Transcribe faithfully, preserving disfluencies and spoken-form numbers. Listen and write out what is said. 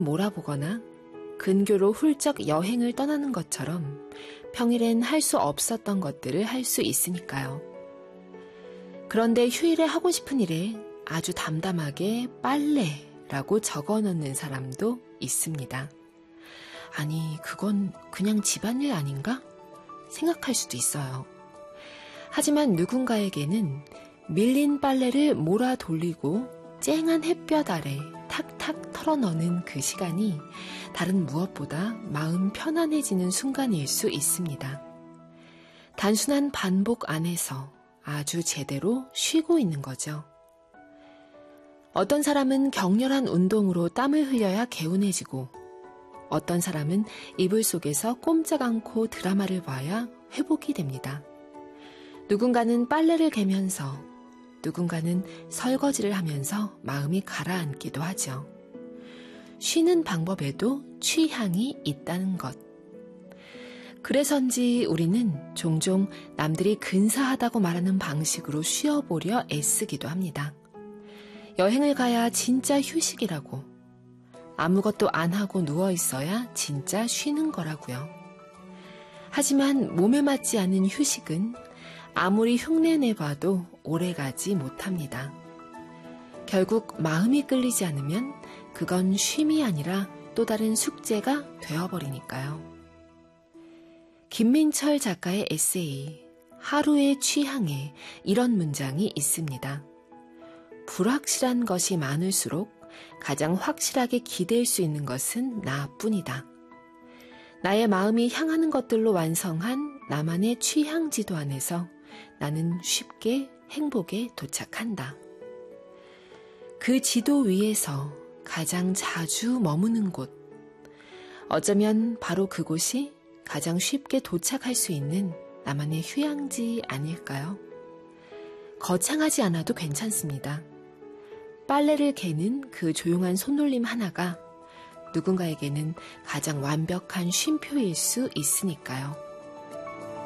몰아보거나 근교로 훌쩍 여행을 떠나는 것처럼 평일엔 할 수 없었던 것들을 할 수 있으니까요. 그런데 휴일에 하고 싶은 일에 아주 담담하게 빨래라고 적어놓는 사람도 있습니다. 아니, 그건 그냥 집안일 아닌가? 생각할 수도 있어요. 하지만 누군가에게는 밀린 빨래를 몰아 돌리고 쨍한 햇볕 아래 탁탁 털어넣는 그 시간이 다른 무엇보다 마음 편안해지는 순간일 수 있습니다. 단순한 반복 안에서 아주 제대로 쉬고 있는 거죠. 어떤 사람은 격렬한 운동으로 땀을 흘려야 개운해지고, 어떤 사람은 이불 속에서 꼼짝 않고 드라마를 봐야 회복이 됩니다. 누군가는 빨래를 개면서, 누군가는 설거지를 하면서 마음이 가라앉기도 하죠. 쉬는 방법에도 취향이 있다는 것. 그래서인지 우리는 종종 남들이 근사하다고 말하는 방식으로 쉬어보려 애쓰기도 합니다. 여행을 가야 진짜 휴식이라고, 아무것도 안 하고 누워있어야 진짜 쉬는 거라고요. 하지만 몸에 맞지 않는 휴식은 아무리 흉내내봐도 오래가지 못합니다. 결국 마음이 끌리지 않으면 그건 쉼이 아니라 또 다른 숙제가 되어버리니까요. 김민철 작가의 에세이 하루의 취향에 이런 문장이 있습니다. 불확실한 것이 많을수록 가장 확실하게 기댈 수 있는 것은 나뿐이다. 나의 마음이 향하는 것들로 완성한 나만의 취향 지도 안에서 나는 쉽게 행복에 도착한다. 그 지도 위에서 가장 자주 머무는 곳, 어쩌면 바로 그곳이 가장 쉽게 도착할 수 있는 나만의 휴양지 아닐까요? 거창하지 않아도 괜찮습니다. 빨래를 개는 그 조용한 손놀림 하나가 누군가에게는 가장 완벽한 쉼표일 수 있으니까요.